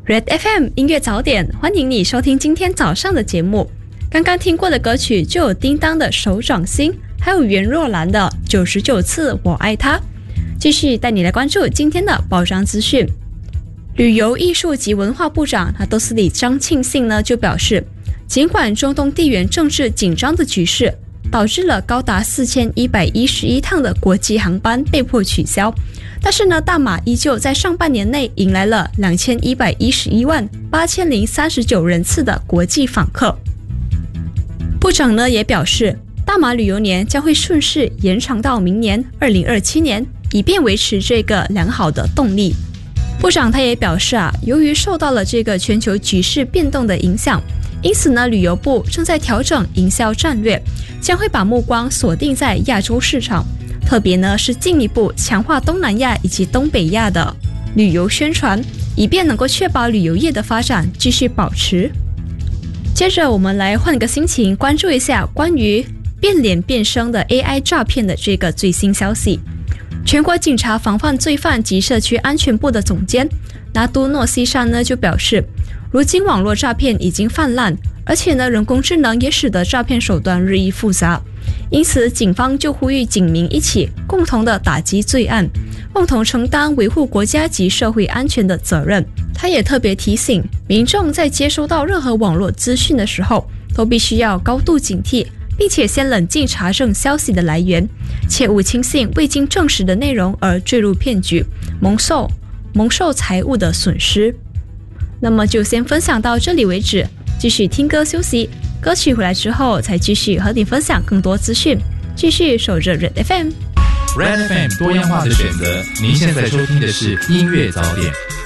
Red FM 音乐早点，欢迎你收听今天早上的节目。刚刚听过的歌曲就有叮当的手掌心，还有袁若兰的99次我爱他。继续带你来关注今天的报章资讯。旅游艺术及文化部长都斯里张庆信呢就表示，尽管中东地缘政治紧张的局势导致了高达4111趟的国际航班被迫取消，但是呢，大马依旧在上半年内迎来了21118039人次的国际访客。部长呢也表示，大马旅游年将会顺势延长到明年2027年，以便维持这个良好的动力。部长他也表示由于受到了这个全球局势变动的影响，因此呢，旅游部正在调整营销战略，将会把目光锁定在亚洲市场，特别呢是进一步强化东南亚以及东北亚的旅游宣传，以便能够确保旅游业的发展继续保持。接着我们来换个心情，关注一下关于变脸变声的 AI 诈骗的这个最新消息。全国警察防范罪犯及社区安全部的总监拿督诺西山呢就表示，如今网络诈骗已经泛滥，而且呢人工智能也使得诈骗手段日益复杂，因此警方就呼吁警民一起共同的打击罪案，共同承担维护国家及社会安全的责任。他也特别提醒民众在接收到任何网络资讯的时候，都必须要高度警惕，并且先冷静查证消息的来源，切勿轻信未经证实的内容而坠入骗局，蒙受财物的损失。那么就先分享到这里为止，继续听歌休息，歌曲回来之后再继续和你分享更多资讯，继续守着 Red FM。 Red FM 多样化的选择，您现在收听的是音乐早点。